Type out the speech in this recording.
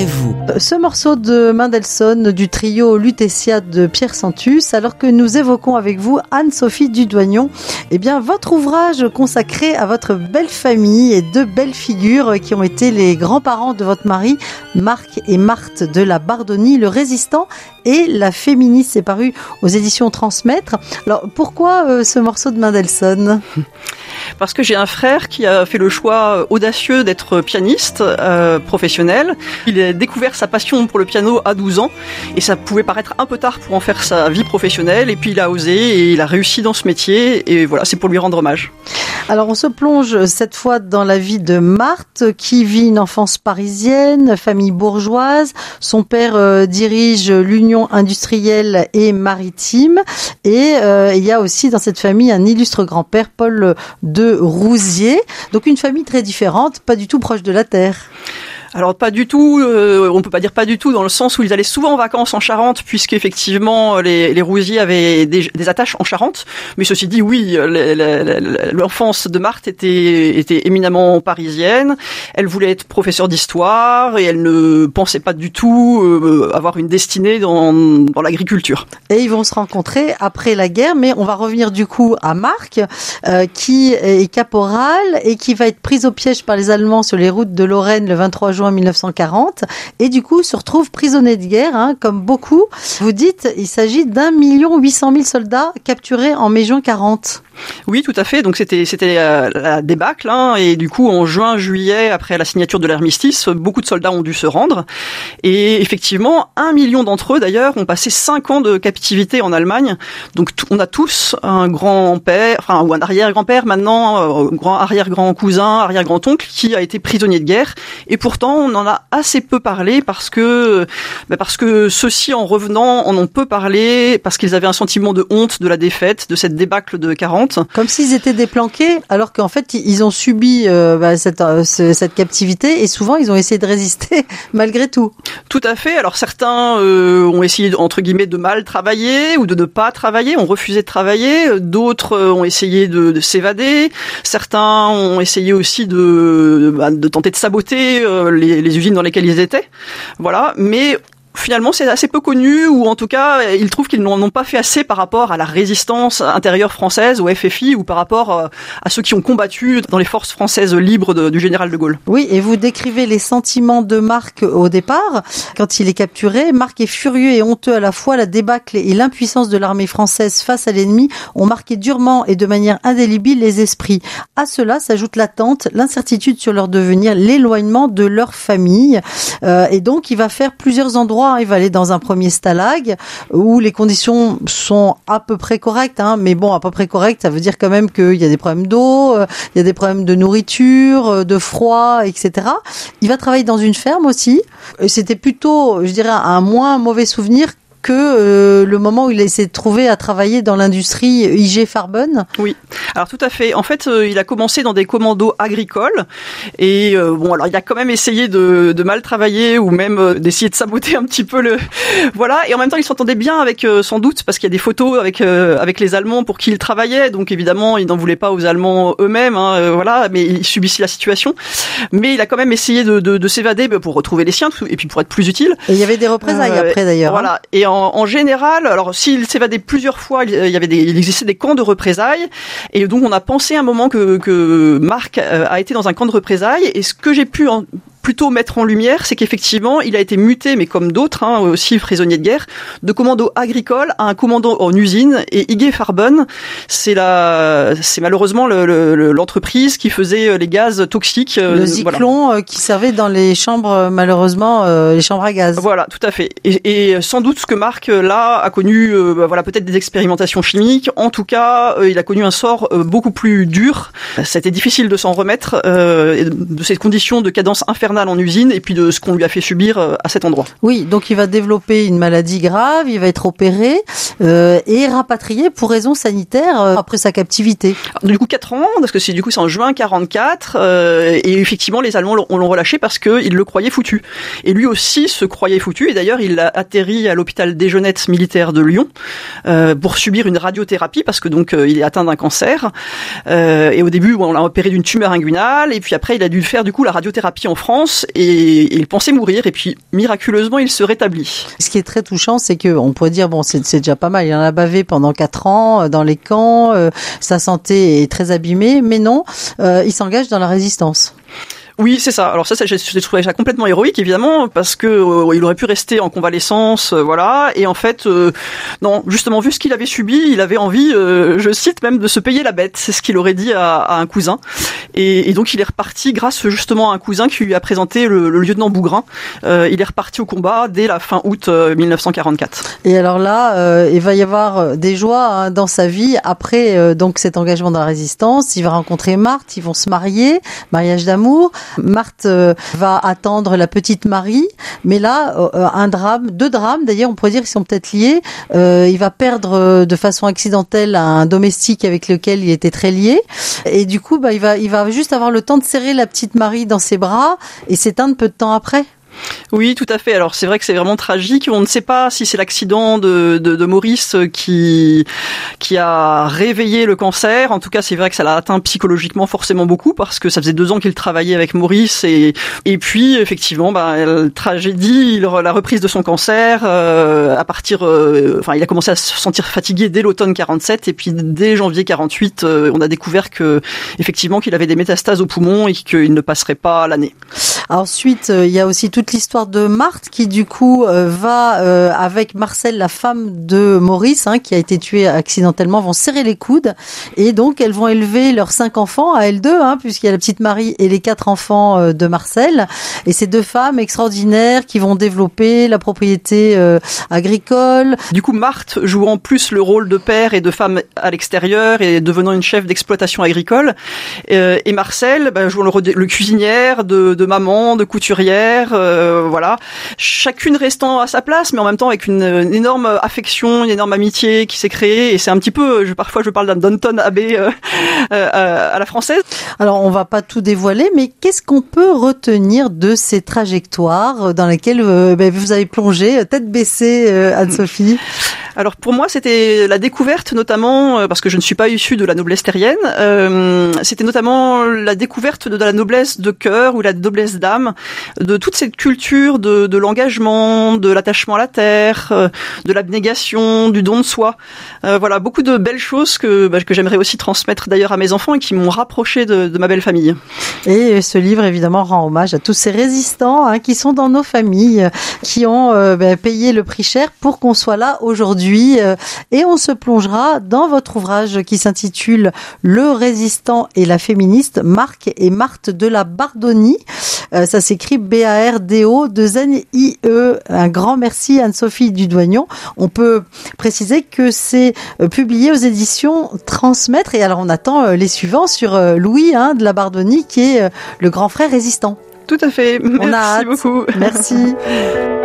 Préparez-vous. Ce morceau de Mendelssohn du trio Lutetia de Pierre Santus, alors que nous évoquons avec vous Anne-Sophie Dudoignon, eh bien votre ouvrage consacré à votre belle famille et deux belles figures qui ont été les grands-parents de votre mari, Marc et Marthe de la Bardoni, le résistant et la féministe, c'est paru aux éditions Transmettre. Alors pourquoi ce morceau de Mendelssohn ? Parce que j'ai un frère qui a fait le choix audacieux d'être pianiste professionnel. Il a découvert sa passion pour le piano à 12 ans et ça pouvait paraître un peu tard pour en faire sa vie professionnelle, et puis il a osé et il a réussi dans ce métier, et voilà, c'est pour lui rendre hommage. Alors on se plonge cette fois dans la vie de Marthe qui vit une enfance parisienne, famille bourgeoise. Son père dirige l'Union industrielle et maritime, et il y a aussi dans cette famille un illustre grand-père, Paul de Rouziers. Donc une famille très différente, pas du tout proche de la terre. Alors pas du tout, on peut pas dire pas du tout dans le sens où ils allaient souvent en vacances en Charente, puisqu'effectivement les Rouziers avaient des attaches en Charente. Mais ceci dit, oui, l'enfance de Marthe était éminemment parisienne. Elle voulait être professeure d'histoire et elle ne pensait pas du tout avoir une destinée dans l'agriculture. Et ils vont se rencontrer après la guerre, mais on va revenir du coup à Marc, qui est caporal et qui va être pris au piège par les Allemands sur les routes de Lorraine le 23 juin 1940, et du coup se retrouve prisonnier de guerre, comme beaucoup. Vous dites, il s'agit d'1 800 000 soldats capturés en mai-juin 40. Oui, tout à fait. Donc c'était la débâcle, et du coup en juin-juillet, après la signature de l'armistice, beaucoup de soldats ont dû se rendre. Et effectivement, 1 million d'entre eux d'ailleurs ont passé 5 ans de captivité en Allemagne. Donc on a tous un grand-père, ou un arrière-grand-père maintenant, grand arrière-grand cousin, arrière-grand-oncle qui a été prisonnier de guerre. Et pourtant on en a assez peu parlé parce que ceux-ci, en revenant, en ont peu parlé parce qu'ils avaient un sentiment de honte de la défaite, de cette débâcle de 40. Comme s'ils étaient déplanqués, alors qu'en fait ils ont subi cette captivité, et souvent ils ont essayé de résister malgré tout. Tout à fait. Alors certains ont essayé entre guillemets de mal travailler ou de ne pas travailler, ont refusé de travailler. D'autres ont essayé de s'évader. Certains ont essayé aussi de tenter de saboter les usines dans lesquelles ils étaient. Voilà, mais finalement, c'est assez peu connu, ou en tout cas, ils trouvent qu'ils n'en ont pas fait assez par rapport à la résistance intérieure française, au FFI, ou par rapport à ceux qui ont combattu dans les forces françaises libres du général de Gaulle. Oui, et vous décrivez les sentiments de Marc au départ, quand il est capturé. Marc est furieux et honteux à la fois. La débâcle et l'impuissance de l'armée française face à l'ennemi ont marqué durement et de manière indélébile les esprits. À cela s'ajoute l'attente, l'incertitude sur leur devenir, l'éloignement de leur famille. Et donc, il va faire plusieurs endroits. Il va aller dans un premier stalag où les conditions sont à peu près correctes, mais bon, à peu près correctes, ça veut dire quand même qu'il y a des problèmes d'eau, il y a des problèmes de nourriture, de froid, etc. Il va travailler dans une ferme aussi. C'était plutôt, je dirais, un moins mauvais souvenir que le moment où il s'est trouvé à travailler dans l'industrie IG Farben. Oui, alors tout à fait. En fait, il a commencé dans des commandos agricoles et alors il a quand même essayé de mal travailler ou même d'essayer de saboter un petit peu voilà. Et en même temps, il s'entendait bien avec sans doute parce qu'il y a des photos avec les Allemands pour qui il travaillait. Donc évidemment, il n'en voulait pas aux Allemands eux-mêmes, voilà. Mais il subissait la situation. Mais il a quand même essayé de s'évader pour retrouver les siens et puis pour être plus utile. Et il y avait des représailles après d'ailleurs. Voilà. Et en général, alors s'il s'évadait plusieurs fois, il existait des camps de représailles, et donc on a pensé un moment que Marc a été dans un camp de représailles, et ce que j'ai pu plutôt mettre en lumière, c'est qu'effectivement, il a été muté, mais comme d'autres, aussi prisonnier de guerre, de commando agricole à un commando en usine. Et IG Farben, c'est malheureusement l'entreprise qui faisait les gaz toxiques. Le Zyklon, qui servait dans les chambres, malheureusement, les chambres à gaz. Voilà, tout à fait. Et sans doute ce que Marc, là, a connu, peut-être des expérimentations chimiques. En tout cas, il a connu un sort beaucoup plus dur. C'était difficile de s'en remettre de ces conditions de cadence infernale en usine, et puis de ce qu'on lui a fait subir à cet endroit. Oui, donc il va développer une maladie grave, il va être opéré et rapatrié pour raisons sanitaires après sa captivité. Alors, du coup 4 ans, parce que c'est en juin 44, et effectivement les Allemands l'ont relâché parce qu'ils le croyaient foutu. Et lui aussi se croyait foutu, et d'ailleurs il a atterri à l'hôpital des Jeunettes militaires de Lyon pour subir une radiothérapie, parce que donc il est atteint d'un cancer. Et au début, on l'a opéré d'une tumeur inguinale, et puis après il a dû faire du coup la radiothérapie en France. résistance et il pensait mourir et puis miraculeusement il se rétablit. Ce qui est très touchant, c'est que on pourrait dire bon, c'est déjà pas mal. Il en a bavé pendant 4 ans dans les camps, sa santé est très abîmée, mais non, il s'engage dans la résistance. Oui, c'est ça. Alors ça j'ai trouvé ça complètement héroïque, évidemment, parce que il aurait pu rester en convalescence, voilà. Et en fait, non, justement, vu ce qu'il avait subi, il avait envie, je cite même, de se payer la bête. C'est ce qu'il aurait dit à un cousin. Et donc il est reparti grâce justement à un cousin qui lui a présenté le lieutenant Bougrain. Il est reparti au combat dès la fin août 1944. Et alors là, il va y avoir des joies dans sa vie après donc cet engagement dans la résistance. Il va rencontrer Marthe, ils vont se marier, mariage d'amour. Marthe va attendre la petite Marie, mais là, deux drames d'ailleurs, on pourrait dire qu'ils sont peut-être liés. Il va perdre de façon accidentelle un domestique avec lequel il était très lié, et du coup, il va juste avoir le temps de serrer la petite Marie dans ses bras et s'éteindre peu de temps après. Oui, tout à fait. Alors c'est vrai que c'est vraiment tragique. On ne sait pas si c'est l'accident de Maurice qui a réveillé le cancer. En tout cas, c'est vrai que ça l'a atteint psychologiquement forcément beaucoup parce que ça faisait 2 ans qu'il travaillait avec Maurice et puis effectivement, la tragédie, la reprise de son cancer à partir, il a commencé à se sentir fatigué dès l'automne 47 et puis dès janvier 48, on a découvert effectivement qu'il avait des métastases au poumon et qu'il ne passerait pas l'année. Ensuite, il y a aussi toute l'histoire de Marthe qui du coup va avec Marcel, la femme de Maurice, qui a été tuée accidentellement, vont serrer les coudes et donc elles vont élever leurs 5 enfants à elles deux, puisqu'il y a la petite Marie et les 4 enfants de Marcel. Et ces 2 femmes extraordinaires qui vont développer la propriété agricole. Du coup, Marthe joue en plus le rôle de père et de femme à l'extérieur et devenant une chef d'exploitation agricole. Et Marcel jouant le rôle de cuisinière, de maman, de couturière, voilà, chacune restant à sa place, mais en même temps avec une énorme affection, une énorme amitié qui s'est créée. Et c'est un petit peu, parfois je parle d'un Downton Abbey à la française. Alors on va pas tout dévoiler, mais qu'est-ce qu'on peut retenir de ces trajectoires dans lesquelles vous avez plongé tête baissée, Anne-Sophie? Alors pour moi, c'était la découverte notamment, parce que je ne suis pas issue de la noblesse terrienne, c'était notamment la découverte de la noblesse de cœur ou la noblesse d'âme, de toute cette culture de l'engagement, de l'attachement à la terre, de l'abnégation, du don de soi. Voilà, beaucoup de belles choses que j'aimerais aussi transmettre d'ailleurs à mes enfants et qui m'ont rapproché de ma belle famille. Et ce livre évidemment rend hommage à tous ces résistants qui sont dans nos familles, qui ont payé le prix cher pour qu'on soit là aujourd'hui. Et on se plongera dans votre ouvrage qui s'intitule Le résistant et la féministe, Marc et Marthe de la Bardoni. Ça s'écrit BARDO2NIE. Un grand merci Anne-Sophie Dudoignon. On peut préciser que c'est publié aux éditions Transmettre. Et alors on attend les suivants sur Louis de la Bardoni qui est le grand frère résistant. Tout à fait. Merci beaucoup. Merci.